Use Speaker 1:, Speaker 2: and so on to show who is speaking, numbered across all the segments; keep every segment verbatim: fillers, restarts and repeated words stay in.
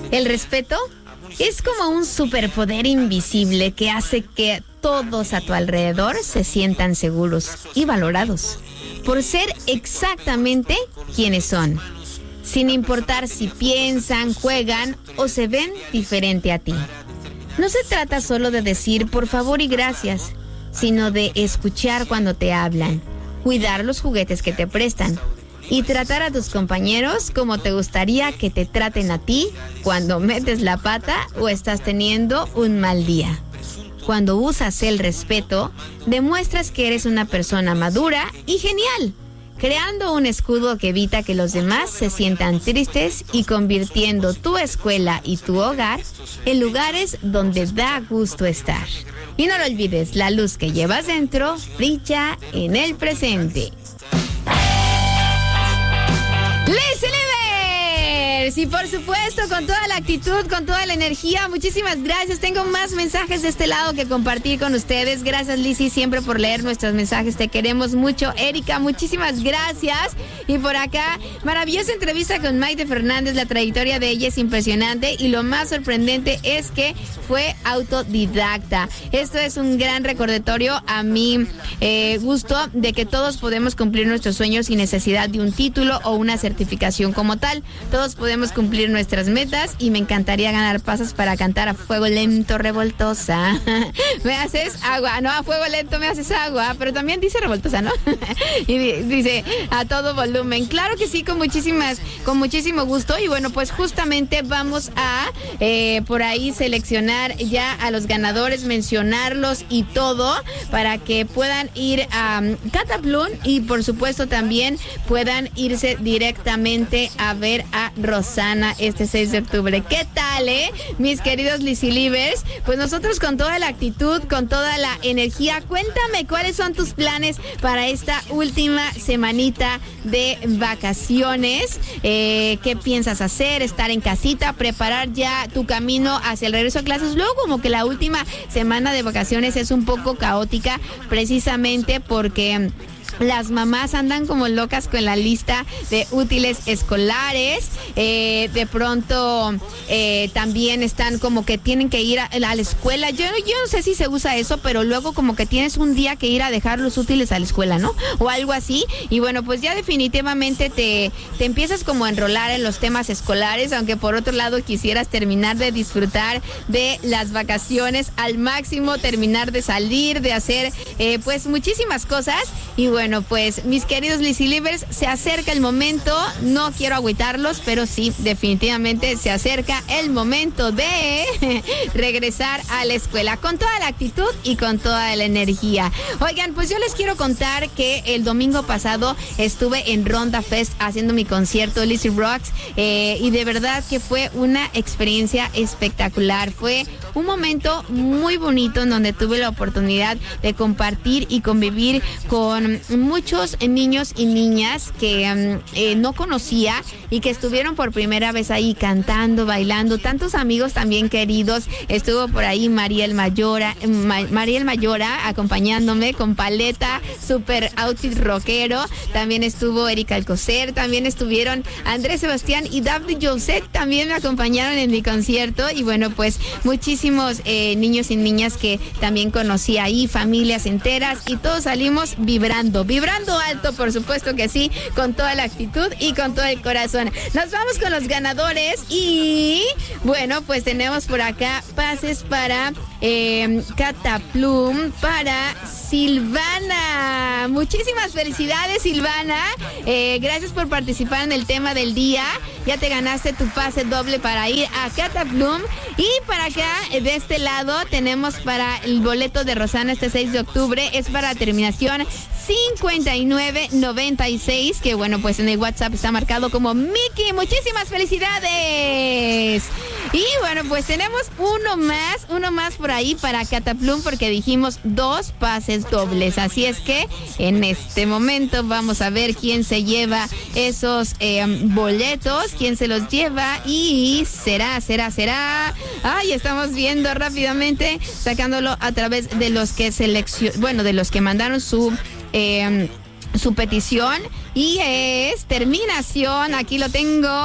Speaker 1: El respeto es como un superpoder invisible que hace que todos a tu alrededor se sientan seguros y valorados por ser exactamente quienes son, sin importar si piensan, juegan o se ven diferente a ti. No se trata solo de decir por favor y gracias, sino de escuchar cuando te hablan, cuidar los juguetes que te prestan y tratar a tus compañeros como te gustaría que te traten a ti cuando metes la pata o estás teniendo un mal día. Cuando usas el respeto, demuestras que eres una persona madura y genial, creando un escudo que evita que los demás se sientan tristes y convirtiendo tu escuela y tu hogar en lugares donde da gusto estar. Y no lo olvides, la luz que llevas dentro brilla en el presente. ¡Lizzy Livers! Y por supuesto, con toda la actitud, con toda la energía, muchísimas gracias. Tengo más mensajes de este lado que compartir con ustedes. Gracias, Lizzy, siempre por leer nuestros mensajes. Te queremos mucho. Erika, muchísimas gracias. Y por acá, maravillosa entrevista con Maite Fernández. La trayectoria de ella es impresionante y lo más sorprendente es que fue autodidacta. Esto es un gran recordatorio a mi eh, gusto de que todos podemos cumplir nuestros sueños sin necesidad de un título o una certificación como tal. Todos podemos cumplir nuestras metas y me encantaría ganar pasos para cantar a fuego lento, revoltosa. Me haces agua, no, a fuego lento me haces agua, pero también dice revoltosa, ¿no? Y dice a todo volumen. Claro que sí, con muchísimas, con muchísimo gusto. Y bueno, pues justamente vamos a eh, por ahí seleccionar ya a los ganadores, mencionarlos y todo para que puedan ir a um, Cataplum y por supuesto también puedan irse directamente a ver a Rosana este seis de octubre. ¿Qué tal, eh? Mis queridos Lizzy Livers, pues nosotros con toda la actitud, con toda la energía, cuéntame cuáles son tus planes para esta última semanita de vacaciones. Eh, ¿Qué piensas hacer? ¿Estar en casita? ¿Preparar ya tu camino hacia el regreso a clases? Luego como que la última semana de vacaciones es un poco caótica precisamente porque las mamás andan como locas con la lista de útiles escolares. Eh, de pronto eh, también están como que tienen que ir a, a la escuela. Yo, yo no sé si se usa eso, pero luego como que tienes un día que ir a dejar los útiles a la escuela, ¿no? O algo así. Y bueno, pues ya definitivamente te, te empiezas como a enrolar en los temas escolares, aunque por otro lado quisieras terminar de disfrutar de las vacaciones al máximo, terminar de salir, de hacer eh, pues muchísimas cosas. Y bueno, Bueno, pues mis queridos Lizzy Livers, se acerca el momento, no quiero agüitarlos, pero sí, definitivamente se acerca el momento de regresar a la escuela con toda la actitud y con toda la energía. Oigan, pues yo les quiero contar que el domingo pasado estuve en Ronda Fest haciendo mi concierto Lizzy Rocks eh, y de verdad que fue una experiencia espectacular. Fue un momento muy bonito en donde tuve la oportunidad de compartir y convivir con muchos niños y niñas que um, eh, no conocía y que estuvieron por primera vez ahí cantando, bailando. Tantos amigos también queridos. Estuvo por ahí Mariel Mayora, Ma- Mariel Mayora acompañándome con paleta, super outfit rockero. También estuvo Erika Alcocer, también estuvieron Andrés Sebastián y Daphne Josette, también me acompañaron en mi concierto. Y bueno, pues muchísimos eh, niños y niñas que también conocí ahí, familias enteras, y todos salimos vibrando. Vibrando alto, por supuesto que sí, con toda la actitud y con todo el corazón. Nos vamos con los ganadores y bueno, pues tenemos por acá pases para eh, Cataplum para Silvana. Muchísimas felicidades, Silvana. Eh, gracias por participar en el tema del día. Ya te ganaste tu pase doble para ir a Cataplum. Y para acá, de este lado, tenemos para el boleto de Rosana este seis de octubre. Es para terminación cincuenta y nueve noventa y seis, que bueno, pues en el WhatsApp está marcado como Miki. Muchísimas felicidades. Y bueno, pues tenemos uno más, uno más por ahí para Cataplum, porque dijimos dos pases dobles. Así es que en este momento vamos a ver quién se lleva esos eh, boletos, quién se los lleva, y será, será, será. Ay, estamos viendo rápidamente, sacándolo a través de los que seleccion, bueno, de los que mandaron su Eh, su petición, y es terminación, aquí lo tengo,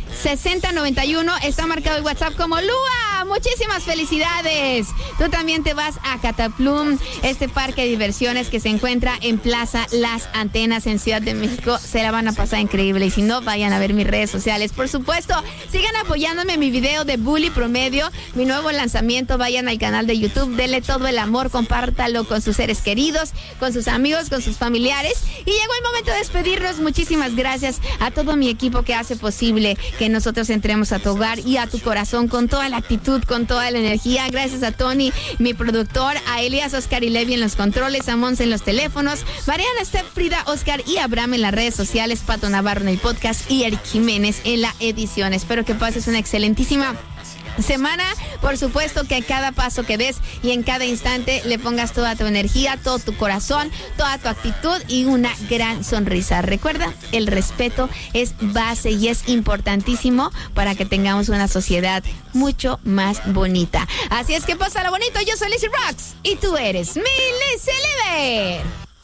Speaker 1: sesenta noventa y uno. Está marcado el WhatsApp como Lua. Muchísimas felicidades. Tú también te vas a Cataplum, este parque de diversiones que se encuentra en Plaza Las Antenas en Ciudad de México. Se la van a pasar increíble. Y si no, vayan a ver mis redes sociales. Por supuesto, sigan apoyándome en mi video de Bully Promedio, mi nuevo lanzamiento. Vayan al canal de YouTube, denle todo el amor, compártalo con sus seres queridos, con sus amigos, con sus familiares. Y llegó el momento de despedirnos. Muchísimas gracias a todo mi equipo que hace posible que nosotros entremos a tu hogar y a tu corazón con toda la actitud, con toda la energía. Gracias a Tony, mi productor, a Elías, Oscar y Levi en los controles, a Monse en los teléfonos, Mariana, Steph, Frida, Oscar y Abraham en las redes sociales, Pato Navarro en el podcast y Eric Jiménez en la edición. Espero que pases una excelentísima semana. Por supuesto que a cada paso que des y en cada instante le pongas toda tu energía, todo tu corazón, toda tu actitud y una gran sonrisa. Recuerda, el respeto es base y es importantísimo para que tengamos una sociedad mucho más bonita. Así es que pásalo bonito. Yo soy Lizzy Rocks y tú eres mi Lizzy Lever.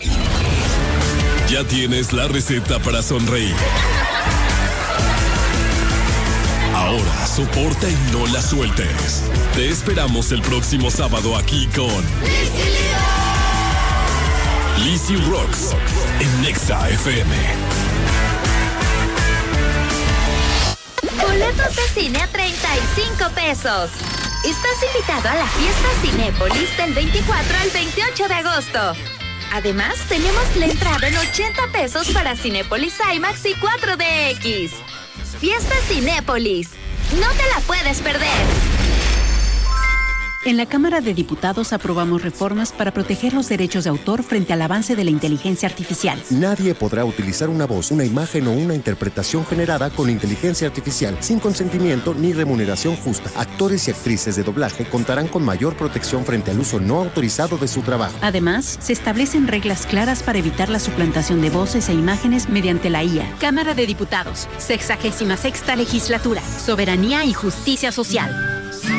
Speaker 2: Ya tienes la receta para sonreír. Ahora soporta y no la sueltes. Te esperamos el próximo sábado aquí con Lizzy Rocks en Nexa F M.
Speaker 3: Boletos de cine a treinta y cinco pesos. Estás invitado a la fiesta Cinépolis del veinticuatro al veintiocho de agosto. Además, tenemos la entrada en ochenta pesos para Cinépolis IMAX y cuatro D X. Fiesta Cinépolis. No te la puedes perder.
Speaker 4: En la Cámara de Diputados aprobamos reformas para proteger los derechos de autor frente al avance de la inteligencia artificial.
Speaker 5: Nadie podrá utilizar una voz, una imagen o una interpretación generada con inteligencia artificial sin consentimiento ni remuneración justa. Actores y actrices de doblaje contarán con mayor protección frente al uso no autorizado de su trabajo.
Speaker 4: Además, se establecen reglas claras para evitar la suplantación de voces e imágenes mediante la I A. Cámara de Diputados, sexagésima sexta legislatura, soberanía y justicia social.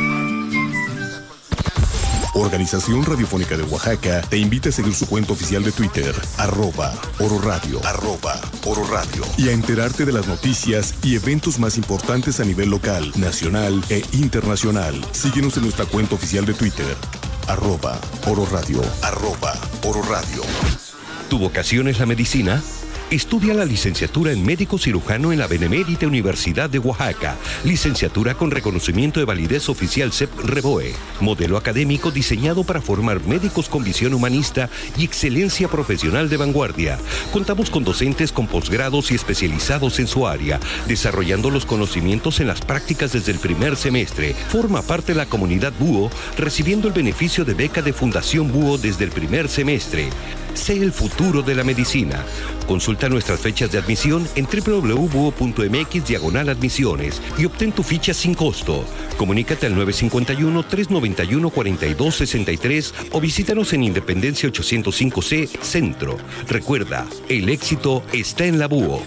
Speaker 2: Organización Radiofónica de Oaxaca te invita a seguir su cuenta oficial de Twitter, arroba Oro Radio, arroba Oro Radio, y a enterarte de las noticias y eventos más importantes a nivel local, nacional e internacional. Síguenos en nuestra cuenta oficial de Twitter, arroba Oro Radio, arroba Oro Radio.
Speaker 6: ¿Tu vocación es la medicina? Estudia la licenciatura en médico cirujano en la Benemérita Universidad de Oaxaca. Licenciatura con reconocimiento de validez oficial C E P Reboe. Modelo académico diseñado para formar médicos con visión humanista y excelencia profesional de vanguardia. Contamos con docentes con posgrados y especializados en su área, desarrollando los conocimientos en las prácticas desde el primer semestre. Forma parte de la comunidad Búho, recibiendo el beneficio de beca de Fundación Búho desde el primer semestre. Sé el futuro de la medicina. Consulta nuestras fechas de admisión en doble u doble u doble u punto búho punto eme equis diagonal admisiones y obtén tu ficha sin costo. Comunícate al nueve cinco uno, tres nueve uno, cuatro dos seis tres o visítanos en Independencia ochocientos cinco C Centro. Recuerda, el éxito está en la Búho.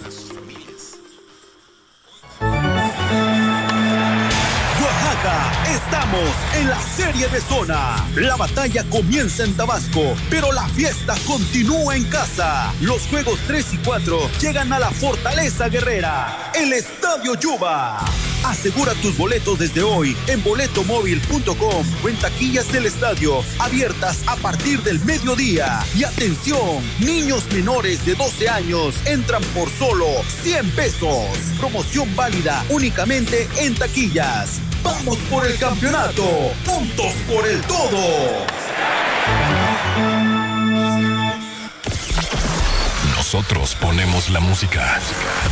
Speaker 7: Estamos en la serie de zona. La batalla comienza en Tabasco, pero la fiesta continúa en casa. Los juegos tres y cuatro llegan a la Fortaleza Guerrera, el Estadio Yuba. Asegura tus boletos desde hoy en boleto móvil punto com o en taquillas del estadio, abiertas a partir del mediodía. Y atención, niños menores de doce años entran por solo cien pesos. Promoción válida únicamente en taquillas. ¡Vamos por el campeonato! ¡Juntos por el todo!
Speaker 2: Nosotros ponemos la música.